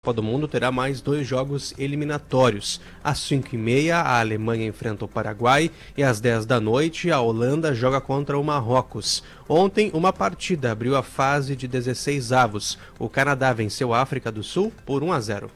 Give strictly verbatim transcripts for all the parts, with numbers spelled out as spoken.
Copa do Mundo terá mais dois jogos eliminatórios. Às cinco e meia, a Alemanha enfrenta o Paraguai e às dez da noite, a Holanda joga contra o Marrocos. Ontem, uma partida abriu a fase de dezesseis avos. O Canadá venceu a África do Sul por um a zero.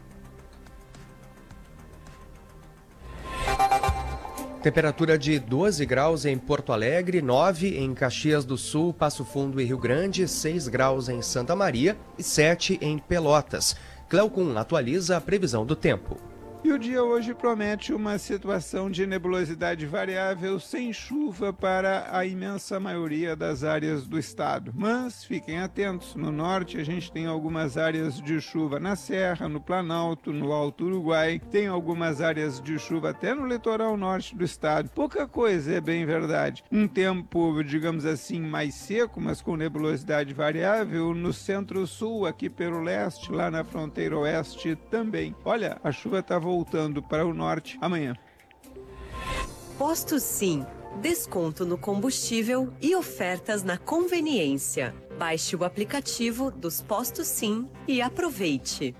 Temperatura de doze graus em Porto Alegre, nove em Caxias do Sul, Passo Fundo e Rio Grande, seis graus em Santa Maria e sete em Pelotas. Cleocum atualiza a previsão do tempo. E o dia hoje promete uma situação de nebulosidade variável sem chuva para a imensa maioria das áreas do estado. Mas fiquem atentos, no norte a gente tem algumas áreas de chuva na Serra, no Planalto, no Alto Uruguai, tem algumas áreas de chuva até no litoral norte do estado. Pouca coisa, é bem verdade. Um tempo, digamos assim, mais seco, mas com nebulosidade variável no centro-sul, aqui pelo leste, lá na fronteira oeste também. Olha, a chuva está voltando voltando para o norte amanhã. Posto Sim. Desconto no combustível e ofertas na conveniência. Baixe o aplicativo dos Postos Sim e aproveite.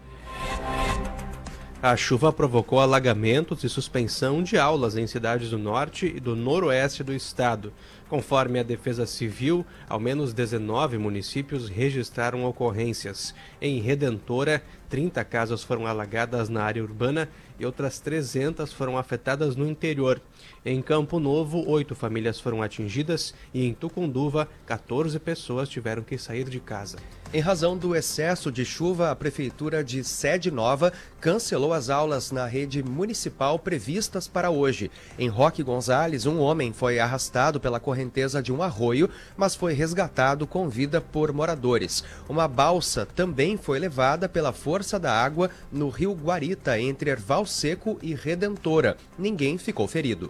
A chuva provocou alagamentos e suspensão de aulas em cidades do norte e do noroeste do estado. Conforme a Defesa Civil, ao menos dezenove municípios registraram ocorrências. Em Redentora, trinta casas foram alagadas na área urbana e outras trezentas foram afetadas no interior. Em Campo Novo, oito famílias foram atingidas e em Tucunduva, quatorze pessoas tiveram que sair de casa. Em razão do excesso de chuva, a Prefeitura de Sede Nova cancelou as aulas na rede municipal previstas para hoje. Em Roque Gonzales, um homem foi arrastado pela correnteza de um arroio, mas foi resgatado com vida por moradores. Uma balsa também foi levada pela força da água no rio Guarita, entre Erval Seco e Redentora. Ninguém ficou ferido.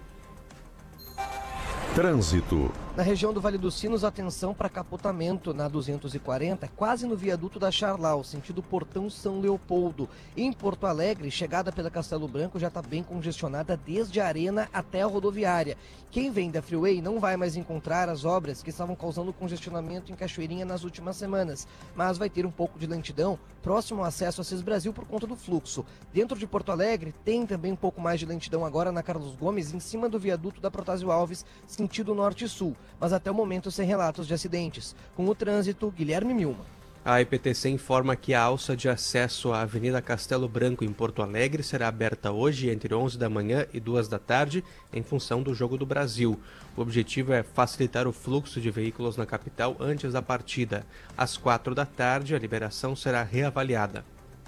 Trânsito. Na região do Vale dos Sinos, atenção para capotamento na duzentos e quarenta, quase no viaduto da Charlau, sentido Portão São Leopoldo. Em Porto Alegre, chegada pela Castelo Branco já está bem congestionada desde a Arena até a rodoviária. Quem vem da Freeway não vai mais encontrar as obras que estavam causando congestionamento em Cachoeirinha nas últimas semanas, mas vai ter um pouco de lentidão próximo ao acesso a Cis Brasil por conta do fluxo. Dentro de Porto Alegre, tem também um pouco mais de lentidão agora na Carlos Gomes, em cima do viaduto da Protásio Alves, sentido norte-sul, mas até o momento sem relatos de acidentes. Com o trânsito, Guilherme Milma. A I P T C informa que a alça de acesso à Avenida Castelo Branco em Porto Alegre será aberta hoje entre onze da manhã e duas da tarde, em função do Jogo do Brasil. O objetivo é facilitar o fluxo de veículos na capital antes da partida. Às quatro da tarde, a liberação será reavaliada.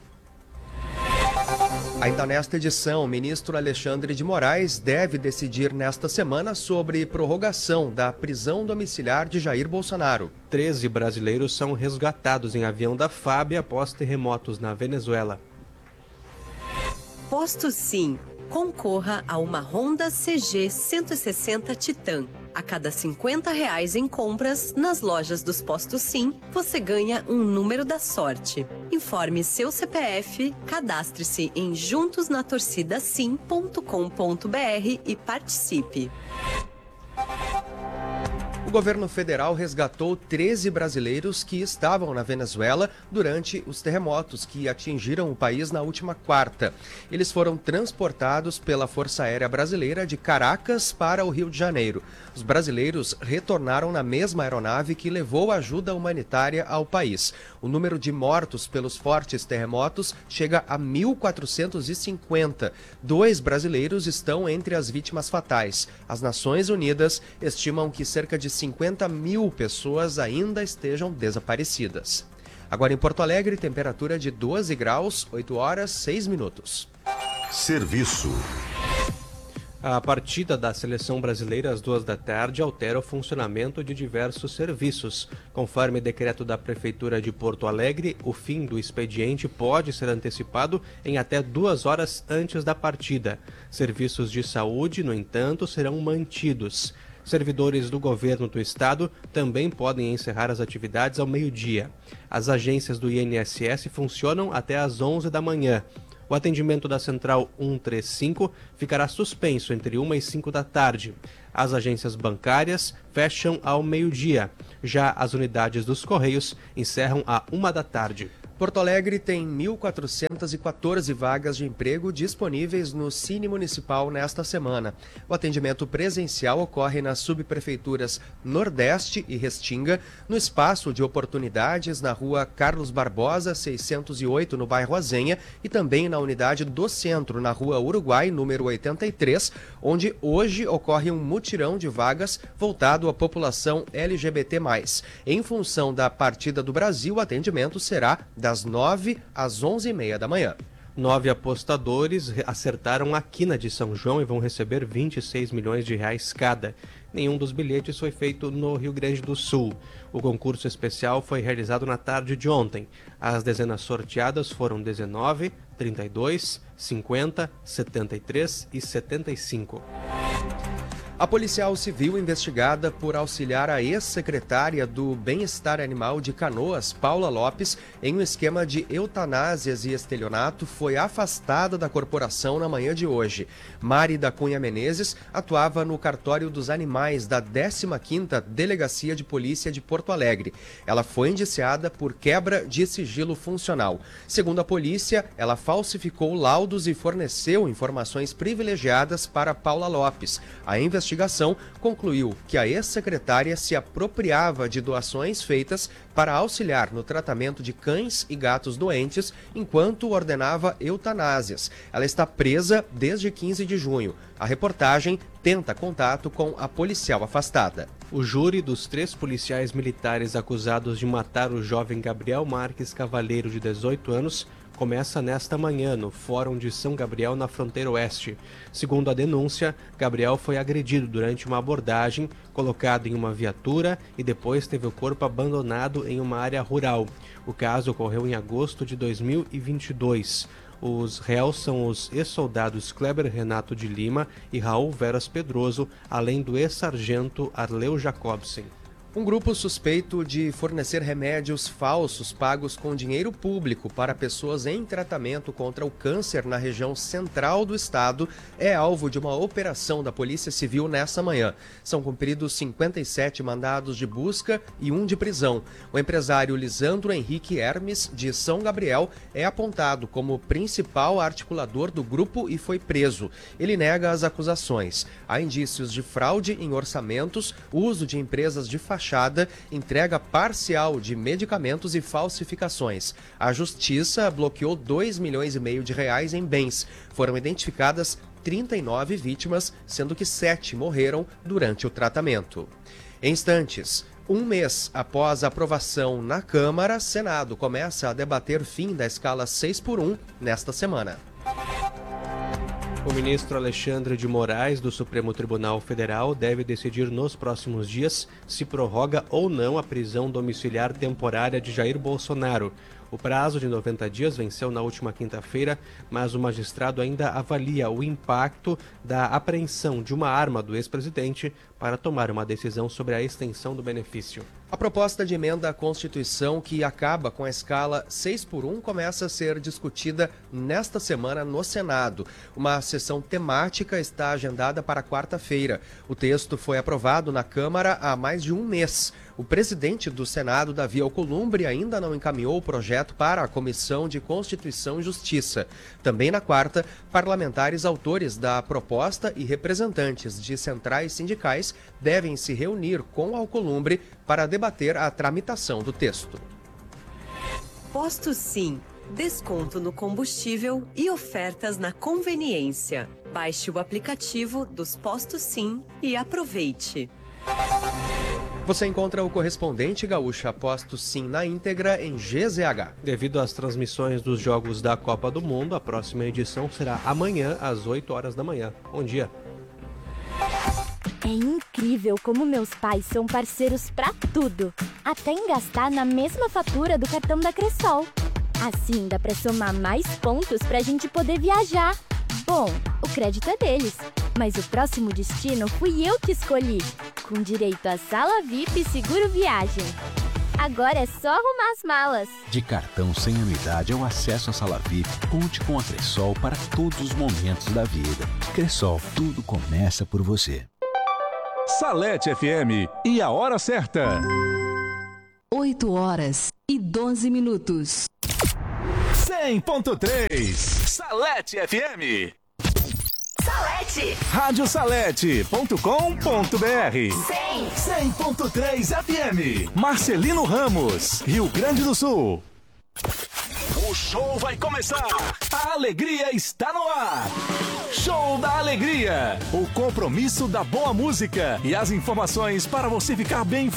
Ainda nesta edição, o ministro Alexandre de Moraes deve decidir nesta semana sobre prorrogação da prisão domiciliar de Jair Bolsonaro. Treze brasileiros são resgatados em avião da F A B após terremotos na Venezuela. Posto Sim. Concorra a uma Honda C G cento e sessenta Titan. A cada cinquenta reais em compras nas lojas dos Postos Sim, você ganha um número da sorte. Informe seu C P F, cadastre-se em juntos na torcida sim ponto com ponto br e participe. O governo federal resgatou treze brasileiros que estavam na Venezuela durante os terremotos que atingiram o país na última quarta. Eles foram transportados pela Força Aérea Brasileira de Caracas para o Rio de Janeiro. Os brasileiros retornaram na mesma aeronave que levou ajuda humanitária ao país. O número de mortos pelos fortes terremotos chega a mil quatrocentos e cinquenta. Dois brasileiros estão entre as vítimas fatais. As Nações Unidas estimam que cerca de cinquenta mil pessoas ainda estejam desaparecidas. Agora em Porto Alegre, temperatura de doze graus, oito horas, seis minutos. Serviço. A partida da seleção brasileira às duas da tarde altera o funcionamento de diversos serviços. Conforme decreto da Prefeitura de Porto Alegre, o fim do expediente pode ser antecipado em até duas horas antes da partida. Serviços de saúde, no entanto, serão mantidos. Servidores do governo do estado também podem encerrar as atividades ao meio-dia. As agências do I N S S funcionam até às onze da manhã. O atendimento da Central cento e trinta e cinco ficará suspenso entre uma e cinco da tarde. As agências bancárias fecham ao meio-dia. Já as unidades dos Correios encerram à uma da tarde. Porto Alegre tem mil quatrocentas e quatorze vagas de emprego disponíveis no Cine Municipal nesta semana. O atendimento presencial ocorre nas subprefeituras Nordeste e Restinga, no Espaço de Oportunidades na rua Carlos Barbosa, seiscentos e oito, no bairro Azenha, e também na unidade do Centro, na rua Uruguai, número oitenta e três, onde hoje ocorre um mutirão de vagas voltado à população L G B T mais. Em função da partida do Brasil, o atendimento será das nove às onze e meia da manhã. Nove apostadores acertaram a quina de São João e vão receber vinte e seis milhões de reais cada. Nenhum dos bilhetes foi feito no Rio Grande do Sul. O concurso especial foi realizado na tarde de ontem. As dezenas sorteadas foram dezenove, trinta e dois, cinquenta, setenta e três e setenta e cinco. A policial civil investigada por auxiliar a ex-secretária do Bem-Estar Animal de Canoas, Paula Lopes, em um esquema de eutanásias e estelionato, foi afastada da corporação na manhã de hoje. Mari da Cunha Menezes atuava no cartório dos animais da décima quinta Delegacia de Polícia de Porto Alegre. Ela foi indiciada por quebra de sigilo funcional. Segundo a polícia, ela falsificou laudos e forneceu informações privilegiadas para Paula Lopes. A investigação A investigação concluiu que a ex-secretária se apropriava de doações feitas para auxiliar no tratamento de cães e gatos doentes enquanto ordenava eutanásias. Ela está presa desde quinze de junho. A reportagem tenta contato com a policial afastada. O júri dos três policiais militares acusados de matar o jovem Gabriel Marques Cavaleiro, de dezoito anos, começa nesta manhã no Fórum de São Gabriel, na fronteira oeste. Segundo a denúncia, Gabriel foi agredido durante uma abordagem, colocado em uma viatura e depois teve o corpo abandonado em uma área rural. O caso ocorreu em agosto de dois mil e vinte e dois. Os réus são os ex-soldados Kleber Renato de Lima e Raul Veras Pedroso, além do ex-sargento Arleu Jacobsen. Um grupo suspeito de fornecer remédios falsos pagos com dinheiro público para pessoas em tratamento contra o câncer na região central do estado é alvo de uma operação da Polícia Civil nessa manhã. São cumpridos cinquenta e sete mandados de busca e um de prisão. O empresário Lisandro Henrique Hermes, de São Gabriel, é apontado como principal articulador do grupo e foi preso. Ele nega as acusações. Há indícios de fraude em orçamentos, uso de empresas de fachada, entrega parcial de medicamentos e falsificações. A Justiça bloqueou dois milhões e meio de reais em bens. Foram identificadas trinta e nove vítimas, sendo que sete morreram durante o tratamento. Em instantes, um mês após a aprovação na Câmara, Senado começa a debater fim da escala seis por um nesta semana. O ministro Alexandre de Moraes, do Supremo Tribunal Federal, deve decidir nos próximos dias se prorroga ou não a prisão domiciliar temporária de Jair Bolsonaro. O prazo de noventa dias venceu na última quinta-feira, mas o magistrado ainda avalia o impacto da apreensão de uma arma do ex-presidente para tomar uma decisão sobre a extensão do benefício. A proposta de emenda à Constituição que acaba com a escala seis por um começa a ser discutida nesta semana no Senado. Uma sessão temática está agendada para quarta-feira. O texto foi aprovado na Câmara há mais de um mês. O presidente do Senado, Davi Alcolumbre, ainda não encaminhou o projeto para a Comissão de Constituição e Justiça. Também na quarta, parlamentares autores da proposta e representantes de centrais sindicais devem se reunir com Alcolumbre para debater a tramitação do texto. Posto Sim. Desconto no combustível e ofertas na conveniência. Baixe o aplicativo dos Postos Sim e aproveite. Você encontra o correspondente Gaúcha Postos Sim na íntegra em G Z H. Devido às transmissões dos Jogos da Copa do Mundo, a próxima edição será amanhã às oito horas da manhã. Bom dia. É incrível como meus pais são parceiros pra tudo, até em gastar na mesma fatura do cartão da Cressol. Assim dá pra somar mais pontos pra gente poder viajar. Bom, o crédito é deles, mas o próximo destino fui eu que escolhi, com direito a sala V I P e seguro viagem. Agora é só arrumar as malas. De cartão sem anuidade ao acesso à sala V I P, conte com a Cressol para todos os momentos da vida. Cressol, tudo começa por você. Salete F M e a hora certa. oito horas e doze minutos. cem ponto três. Salete F M. Salete. rádio salete ponto com ponto br. cem. cem ponto três F M. Marcelino Ramos, Rio Grande do Sul. O show vai começar. A alegria está no ar. Show da Alegria. O compromisso da boa música e as informações para você ficar bem informado.